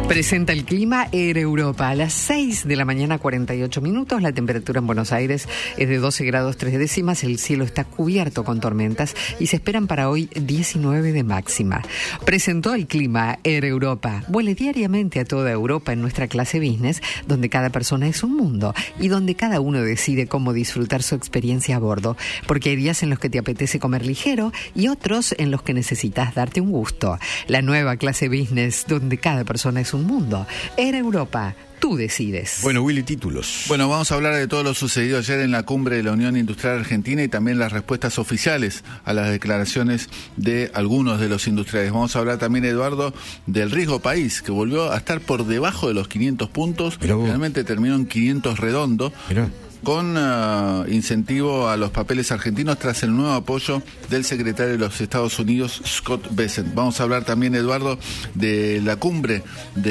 Presenta el clima Air Europa. A las 6 de la mañana, 48 minutos. La temperatura en Buenos Aires es de 12 grados 3 décimas. El cielo está cubierto con tormentas y se esperan para hoy 19 de máxima. Presentó el clima Air Europa. Vuele diariamente a toda Europa en nuestra clase business, donde cada persona es un mundo y donde cada uno decide cómo disfrutar su experiencia a bordo. Porque hay días en los que te apetece comer ligero y otros en los que necesitas darte un gusto. La nueva clase business, donde cada persona es un mundo. Air Europa, tú decides. Bueno, Willy, títulos. Bueno, vamos a hablar de todo lo sucedido ayer en la cumbre de la Unión Industrial Argentina y también las respuestas oficiales a las declaraciones de algunos de los industriales. Vamos a hablar también, Eduardo, del riesgo país, que volvió a estar por debajo de los 500 puntos. Finalmente terminó en 500 redondo. Con incentivo a los papeles argentinos tras el nuevo apoyo del secretario de los Estados Unidos, Scott Bessent. Vamos a hablar también, Eduardo, de la cumbre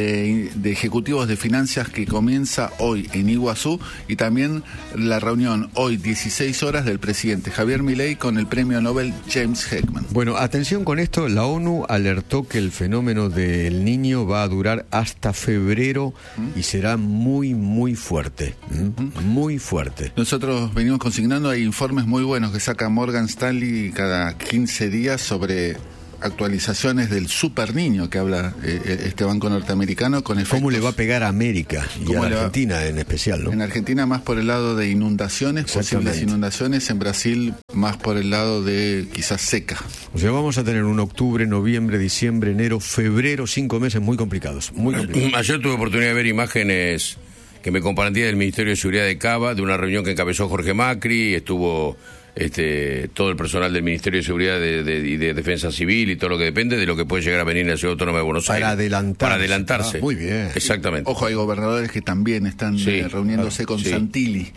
de ejecutivos de finanzas que comienza hoy en Iguazú y también la reunión hoy, 16 horas, del presidente Javier Milei con el premio Nobel James Heckman. Bueno, atención con esto, la ONU alertó que el fenómeno del Niño va a durar hasta febrero y será muy, muy fuerte. Muy fuerte. Nosotros venimos consignando, hay informes muy buenos que saca Morgan Stanley cada 15 días sobre actualizaciones del Super Niño que habla este banco norteamericano con efectos. ¿Cómo le va a pegar a América y a Argentina en especial, ¿no? En Argentina más por el lado de inundaciones, posibles inundaciones, en Brasil más por el lado de quizás seca. O sea, vamos a tener un octubre, noviembre, diciembre, enero, febrero, 5 meses muy complicados, muy complicados. Ayer tuve oportunidad de ver imágenes que me compartía del Ministerio de Seguridad de Cava, de una reunión que encabezó Jorge Macri, estuvo todo el personal del Ministerio de Seguridad y de Defensa Civil y todo lo que depende de lo que puede llegar a venir en la Ciudad Autónoma de Buenos Aires. Para adelantarse. Muy bien. Exactamente. Ojo, hay gobernadores que también están reuniéndose con Santilli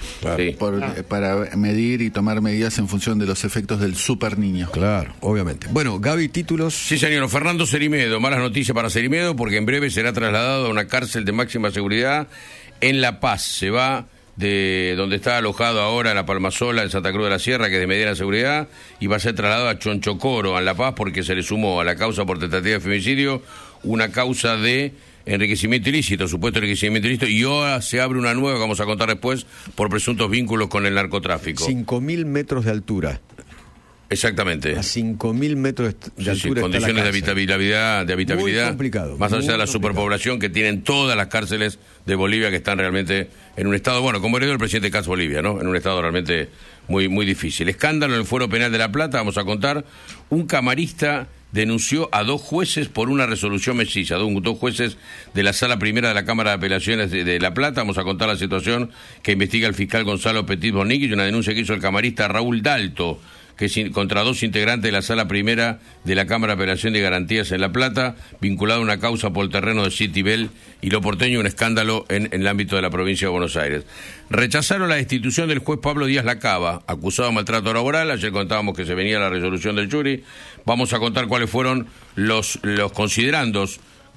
para medir y tomar medidas en función de los efectos del Super Niño. Claro, obviamente. Bueno, Gaby, títulos. Sí, señor. Fernando Cerimedo, malas noticias para Cerimedo porque en breve será trasladado a una cárcel de máxima seguridad en La Paz. Se va de donde está alojado ahora en la Palmasola, en Santa Cruz de la Sierra, que es de mediana seguridad, y va a ser trasladado a Chonchocoro, en La Paz, porque se le sumó a la causa por tentativa de femicidio una causa de enriquecimiento ilícito, supuesto enriquecimiento ilícito, y ahora se abre una nueva, que vamos a contar después, por presuntos vínculos con el narcotráfico. 5.000 metros de altura. Exactamente. A 5.000 metros de altura. Condiciones de habitabilidad. Muy complicado. Más allá de la superpoblación que tienen todas las cárceles de Bolivia, que están realmente en un estado, bueno, como heredó el presidente Cas Bolivia, ¿no? En un estado realmente muy, muy difícil. Escándalo en el Fuero Penal de La Plata, vamos a contar. Un camarista denunció a 2 jueces por una resolución melliza, dos jueces de la Sala Primera de la Cámara de Apelaciones de La Plata. Vamos a contar la situación que investiga el fiscal Gonzalo Petit Bonic y una denuncia que hizo el camarista Raúl Dalto, que es contra 2 integrantes de la Sala Primera de la Cámara de Apelación de Garantías en La Plata, vinculado a una causa por el terreno de Citibel y Lo Porteño, un escándalo en el ámbito de la provincia de Buenos Aires. Rechazaron la destitución del juez Pablo Díaz Lacaba, acusado de maltrato laboral. Ayer contábamos que se venía la resolución del jury. Vamos a contar cuáles fueron los considerandos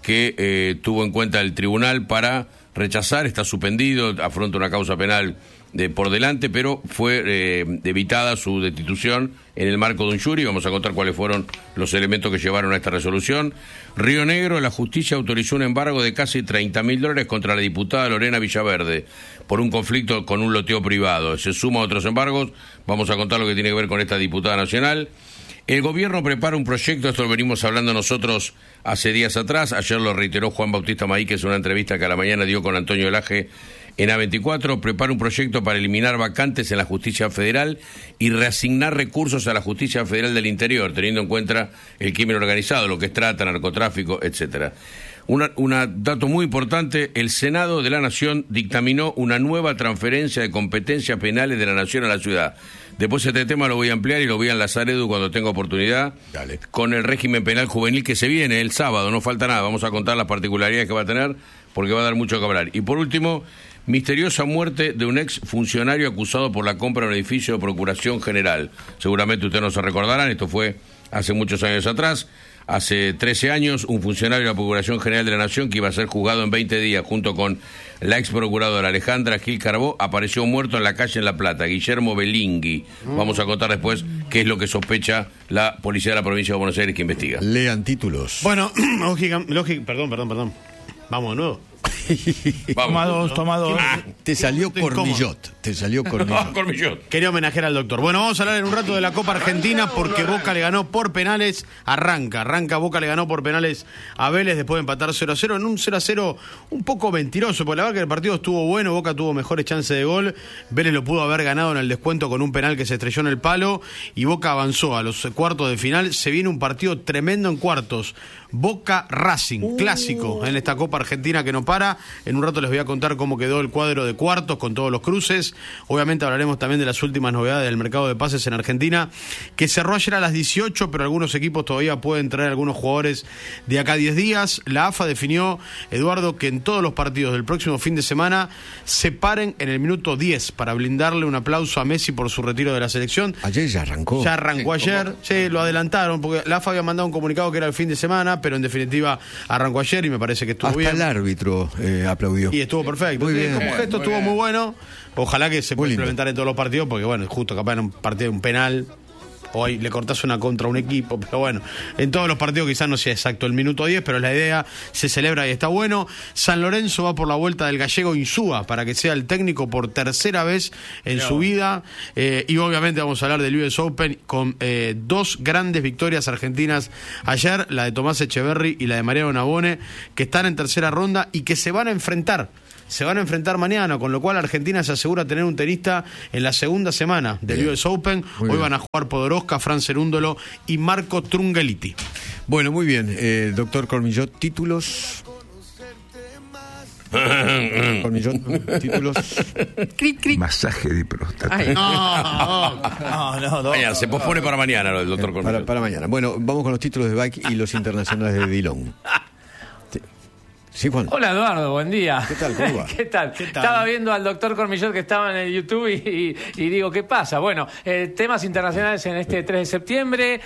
que tuvo en cuenta el tribunal para rechazar. Está suspendido, afronta una causa penal por delante, pero fue evitada su destitución en el marco de un jury. Vamos a contar cuáles fueron los elementos que llevaron a esta resolución. Río Negro, la justicia autorizó un embargo de casi $30.000 contra la diputada Lorena Villaverde por un conflicto con un loteo privado. Se suma a otros embargos. Vamos a contar lo que tiene que ver con esta diputada nacional. El gobierno prepara un proyecto, esto lo venimos hablando nosotros hace días atrás. Ayer lo reiteró Juan Bautista Maíquez en una entrevista que a la mañana dio con Antonio Laje en A24. Prepara un proyecto para eliminar vacantes en la justicia federal y reasignar recursos a la justicia federal del interior, teniendo en cuenta el crimen organizado, lo que es trata, narcotráfico, etcétera. Un dato muy importante: el Senado de la Nación dictaminó una nueva transferencia de competencias penales de la Nación a la ciudad. Después este tema lo voy a ampliar y lo voy a enlazar, Edu, cuando tenga oportunidad. Dale. Con el régimen penal juvenil que se viene el sábado, no falta nada. Vamos a contar las particularidades que va a tener, porque va a dar mucho que hablar. Y por último, misteriosa muerte de un ex funcionario acusado por la compra de un edificio de Procuración General. Seguramente ustedes no se recordarán, esto fue hace muchos años atrás. Hace 13 años, un funcionario de la Procuración General de la Nación, que iba a ser juzgado en 20 días junto con la ex procuradora Alejandra Gil Carbó, apareció muerto en la calle en La Plata, Guillermo Belingui. Vamos a contar después qué es lo que sospecha la policía de la provincia de Buenos Aires, que investiga. Lean títulos. Bueno, perdón. Vamos de nuevo. Toma dos. Te salió Cormillot. Cormillot. Quería homenajear al doctor. Bueno, vamos a hablar en un rato de la Copa Argentina porque Boca le ganó por penales. Arranca Boca le ganó por penales a Vélez después de empatar 0-0 en un 0-0 un poco mentiroso, porque la verdad que el partido estuvo bueno, Boca tuvo mejores chances de gol, Vélez lo pudo haber ganado en el descuento con un penal que se estrelló en el palo y Boca avanzó a los cuartos de final. Se viene un partido tremendo en cuartos. Boca Racing, clásico en esta Copa Argentina que no para. En un rato les voy a contar cómo quedó el cuadro de cuartos con todos los cruces. Obviamente hablaremos también de las últimas novedades del mercado de pases en Argentina, que cerró ayer a las 18, pero algunos equipos todavía pueden traer algunos jugadores de acá a 10 días. La AFA definió, Eduardo, que en todos los partidos del próximo fin de semana se paren en el minuto 10 para brindarle un aplauso a Messi por su retiro de la selección. Ayer ya arrancó. Ya arrancó ayer, sí, lo adelantaron, porque la AFA había mandado un comunicado que era el fin de semana, pero en definitiva arrancó ayer y me parece que estuvo hasta bien. El árbitro aplaudió. Y estuvo perfecto. Muy bien. Como gesto estuvo muy bueno. Ojalá que se pueda implementar en todos los partidos, porque bueno, justo capaz en un partido un penal, o ahí le cortás una contra a un equipo, pero bueno, en todos los partidos quizás no sea exacto el minuto 10, pero la idea se celebra y está bueno. San Lorenzo va por la vuelta del gallego Insúa para que sea el técnico por tercera vez en su vida, y obviamente vamos a hablar del US Open con dos grandes victorias argentinas ayer, la de Tomás Echeverry y la de Mariano Navone, que están en tercera ronda y que se van a enfrentar mañana, con lo cual Argentina se asegura tener un tenista en la segunda semana del US Open. Hoy van a jugar Podoroska, Fran Cerúndolo y Marco Trungeliti. Bueno, muy bien, doctor Cormillot, títulos. Títulos. Masaje de próstata. Ay. No. Mañana, se pospone para mañana lo del doctor Cormillot. Para mañana. Bueno, vamos con los títulos de bike y los internacionales de Dillon. Sí, Juan. Hola Eduardo, buen día. ¿Qué tal? ¿Cómo va? ¿Qué tal? Estaba viendo al doctor Cormillot que estaba en el YouTube y digo, ¿qué pasa? Bueno, temas internacionales en este 3 de septiembre,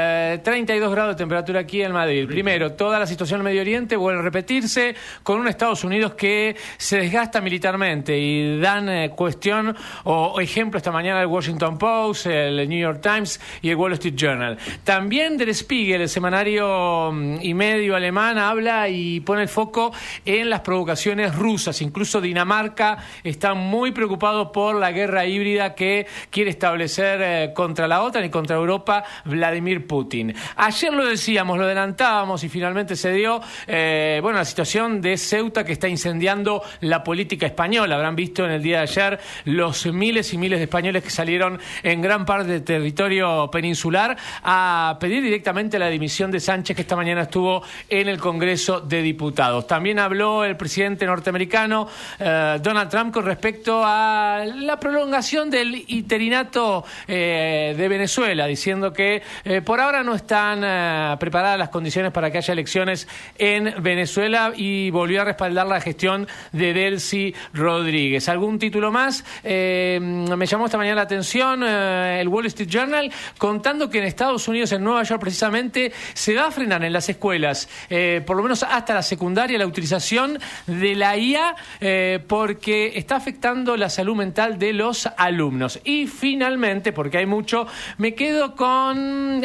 32 grados de temperatura aquí en Madrid. Primero, toda la situación en Medio Oriente vuelve a repetirse con un Estados Unidos que se desgasta militarmente y dan cuestión o ejemplo esta mañana el Washington Post, el New York Times y el Wall Street Journal. También Der Spiegel, el semanario y medio alemán, habla y pone el foco en las provocaciones rusas. Incluso Dinamarca está muy preocupado por la guerra híbrida que quiere establecer contra la OTAN y contra Europa Vladimir Putin. Ayer lo decíamos, lo adelantábamos y finalmente se dio la situación de Ceuta, que está incendiando la política española. Habrán visto en el día de ayer los miles y miles de españoles que salieron en gran parte del territorio peninsular a pedir directamente la dimisión de Sánchez, que esta mañana estuvo en el Congreso de Diputados. También habló el presidente norteamericano Donald Trump con respecto a la prolongación del interinato de Venezuela, diciendo que por ahora no están preparadas las condiciones para que haya elecciones en Venezuela, y volvió a respaldar la gestión de Delcy Rodríguez. ¿Algún título más? Me llamó esta mañana la atención el Wall Street Journal contando que en Estados Unidos, en Nueva York precisamente, se va a frenar en las escuelas, por lo menos hasta la secundaria, la utilización de la IA porque está afectando la salud mental de los alumnos. Y finalmente, porque hay mucho, me quedo con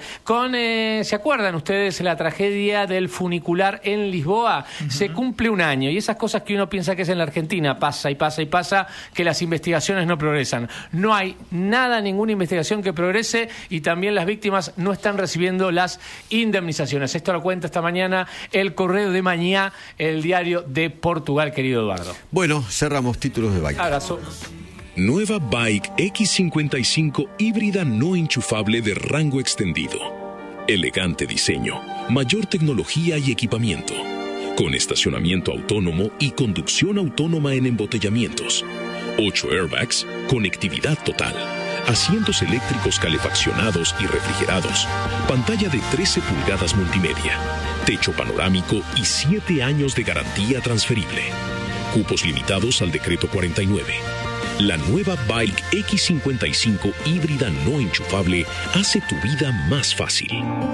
¿se acuerdan ustedes la tragedia del funicular en Lisboa? Uh-huh. Se cumple un año y esas cosas que uno piensa que es en la Argentina, pasa y pasa y pasa, que las investigaciones no progresan. No hay ninguna investigación que progrese, y también las víctimas no están recibiendo las indemnizaciones. Esto lo cuenta esta mañana el Correo de Mañana, el diario de Portugal, querido Eduardo. Bueno, cerramos títulos de bike. Abrazo. Nueva Bike X55 híbrida no enchufable de rango extendido. Elegante diseño, mayor tecnología y equipamiento. Con estacionamiento autónomo y conducción autónoma en embotellamientos. 8 airbags, conectividad total. Asientos eléctricos calefaccionados y refrigerados. Pantalla de 13 pulgadas multimedia. Techo panorámico y 7 años de garantía transferible. Cupos limitados al decreto 49. La nueva Bike X55 híbrida no enchufable hace tu vida más fácil.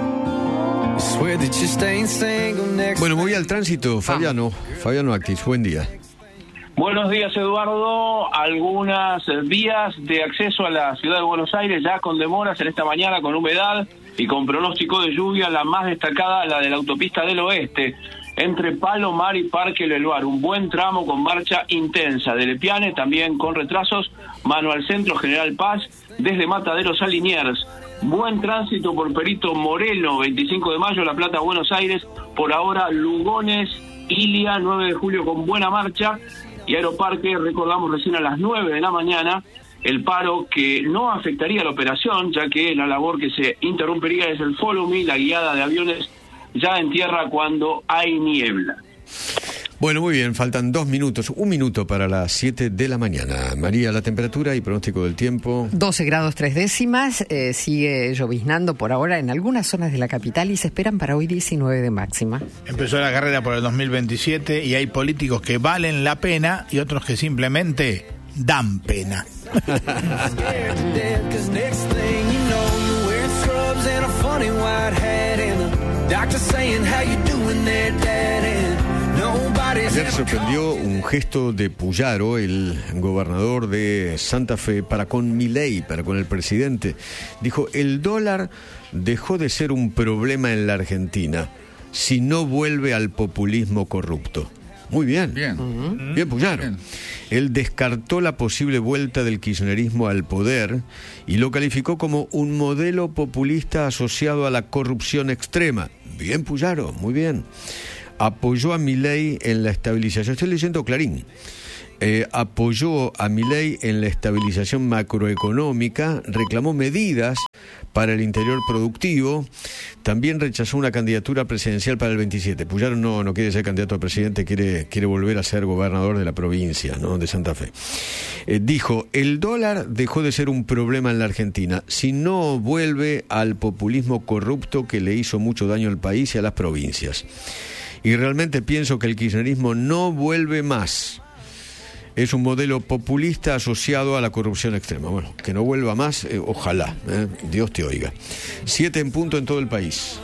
Bueno, me voy al tránsito. Fabiano Actis, buen día. Buenos días, Eduardo. Algunas vías de acceso a la ciudad de Buenos Aires ya con demoras en esta mañana, con humedad y con pronóstico de lluvia. La más destacada, la de la autopista del oeste. entre Palomar y Parque Leluar. Un buen tramo con marcha intensa. De Lepiane también con retrasos, mano al centro, General Paz, desde Mataderos a Liniers. Buen tránsito por Perito Moreno, 25 de mayo, La Plata, Buenos Aires. Por ahora, Lugones, Ilia, 9 de julio con buena marcha. Y Aeroparque, recordamos recién a las 9 de la mañana, el paro que no afectaría la operación, ya que la labor que se interrumpiría es el Follow Me, la guiada de aviones ya en tierra cuando hay niebla. Bueno, muy bien, faltan 2 minutos, 1 minuto para las 7 de la mañana. María, la temperatura y pronóstico del tiempo. 12 grados 3 décimas, sigue lloviznando por ahora en algunas zonas de la capital y se esperan para hoy 19 de máxima. Empezó la carrera por el 2027 y hay políticos que valen la pena y otros que simplemente dan pena. Ayer sorprendió un gesto de Puyaro, el gobernador de Santa Fe, para con Milei, para con el presidente. Dijo, el dólar dejó de ser un problema en la Argentina si no vuelve al populismo corrupto. Muy bien. Bien, Puyaro. Bien. Él descartó la posible vuelta del kirchnerismo al poder y lo calificó como un modelo populista asociado a la corrupción extrema. Bien, Puyaro, muy bien. Apoyó a Milei en la estabilización. Estoy leyendo Clarín. Apoyó a Milei en la estabilización macroeconómica, reclamó medidas para el interior productivo, también rechazó una candidatura presidencial para el 27. Puyaro no quiere ser candidato a presidente, quiere volver a ser gobernador de la provincia, ¿no?, de Santa Fe. Dijo, el dólar dejó de ser un problema en la Argentina si no vuelve al populismo corrupto que le hizo mucho daño al país y a las provincias. Y realmente pienso que el kirchnerismo no vuelve más. Es un modelo populista asociado a la corrupción extrema. Bueno, que no vuelva más, ojalá. Dios te oiga. 7 en punto en todo el país.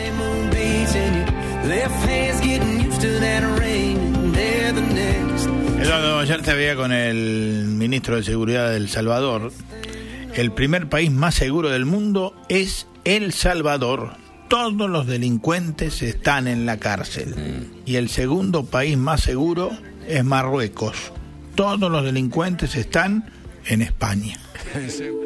Eduardo, ayer te veía con el ministro de Seguridad de El Salvador. El primer país más seguro del mundo es El Salvador. Todos los delincuentes están en la cárcel. Y el segundo país más seguro es Marruecos. Todos los delincuentes están en España.